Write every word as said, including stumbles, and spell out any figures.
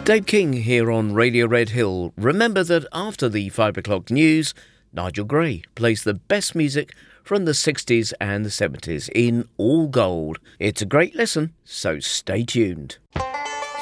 Dave King here on Radio Red Hill. Remember that after the five o'clock news, Nigel Gray plays the best music from the sixties and the seventies in all gold. It's a great listen, so stay tuned.